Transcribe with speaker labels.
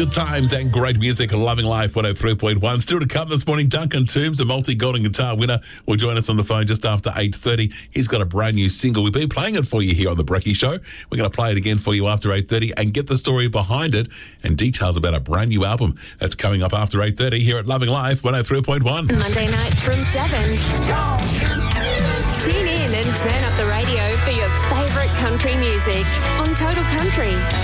Speaker 1: Good times and great music, Loving Life 103.1. Still to come this morning, Duncan Toombs, a multi-golden guitar winner, will join us on the phone just after 8:30. He's got a brand new single. We've been playing it for you here on The Brekkie Show. We're going to play it again for you after 8:30 and get the story behind it and details about a brand new album that's coming up after 8:30 here at Loving Life 103.1.
Speaker 2: Monday nights from 7. Tune in and turn up the radio for your favourite country music on Total Country.